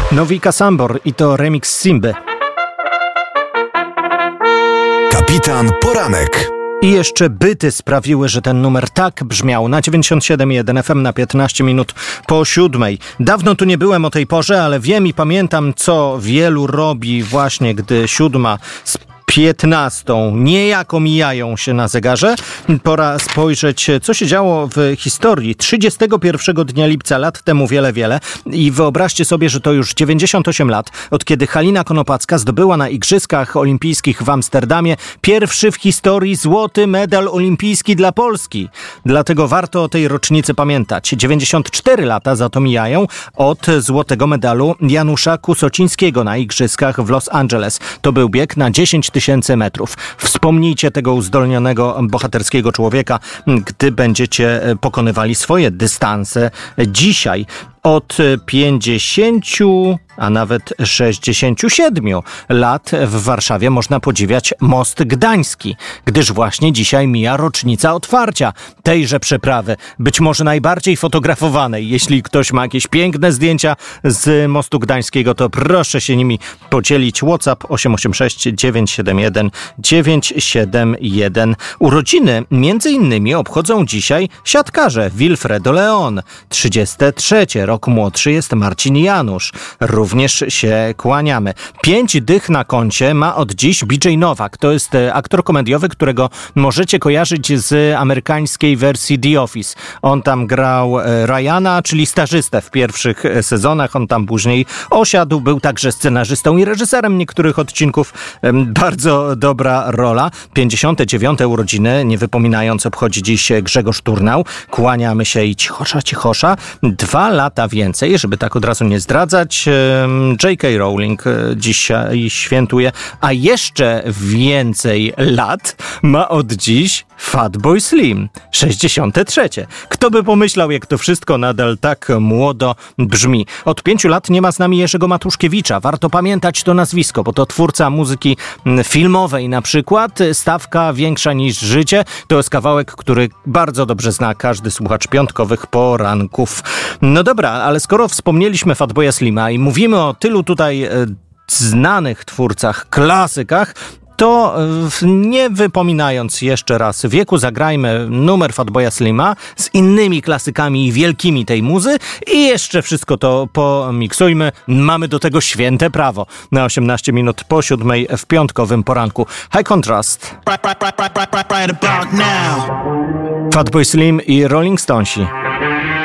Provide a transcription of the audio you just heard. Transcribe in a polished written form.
Nowika Sambor i to remix Simby. Kapitan Poranek. I jeszcze byty sprawiły, że ten numer tak brzmiał na 97,1 FM na 15 minut po 7. Dawno tu nie byłem o tej porze, ale wiem i pamiętam, co wielu robi właśnie, gdy 7 z 15 niejako mijają się na zegarze. Pora spojrzeć, co się działo w historii 31 dnia lipca lat temu wiele. I wyobraźcie sobie, że to już 98 lat, od kiedy Halina Konopacka zdobyła na Igrzyskach Olimpijskich w Amsterdamie pierwszy w historii złoty medal olimpijski dla Polski. Dlatego warto o tej rocznicy pamiętać. 94 lata za to mijają od złotego medalu Janusza Kusocińskiego na Igrzyskach w Los Angeles. To był bieg na 10 000 metrów. Wspomnijcie tego uzdolnionego, bohaterskiego człowieka, gdy będziecie pokonywali swoje dystanse dzisiaj. Od 50, a nawet 67 lat w Warszawie można podziwiać Most Gdański, gdyż właśnie dzisiaj mija rocznica otwarcia tejże przeprawy, być może najbardziej fotografowanej. Jeśli ktoś ma jakieś piękne zdjęcia z Mostu Gdańskiego, to proszę się nimi podzielić. WhatsApp 886 971 971. Urodziny między innymi obchodzą dzisiaj siatkarze Wilfredo Leon, 33. Rok młodszy jest Marcin Janusz. Również się kłaniamy. 5 dych na koncie ma od dziś BJ Novak. To jest aktor komediowy, którego możecie kojarzyć z amerykańskiej wersji The Office. On tam grał Ryana, czyli stażystę w pierwszych sezonach. On tam później osiadł. Był także scenarzystą i reżyserem niektórych odcinków. Bardzo dobra rola. 59. urodziny, nie wypominając, obchodzi dziś Grzegorz Turnał. Kłaniamy się i cichosza. 2 lata więcej, żeby tak od razu nie zdradzać. J.K. Rowling dzisiaj świętuje, a jeszcze więcej lat ma od dziś Fatboy Slim, 63. Kto by pomyślał, jak to wszystko nadal tak młodo brzmi. Od 5 lat nie ma z nami Jerzego Matuszkiewicza. Warto pamiętać to nazwisko, bo to twórca muzyki filmowej na przykład. Stawka większa niż życie. To jest kawałek, który bardzo dobrze zna każdy słuchacz piątkowych poranków. No dobra, ale skoro wspomnieliśmy Fatboya Slima i mówimy o tylu tutaj znanych twórcach, klasykach, to nie wypominając jeszcze raz wieku, zagrajmy numer Fatboya Slima z innymi klasykami i wielkimi tej muzy i jeszcze wszystko to pomiksujmy. Mamy do tego święte prawo. Na 18 minut po 7 w piątkowym poranku. High Contrast. Fatboy Slim i Rolling Stonesi.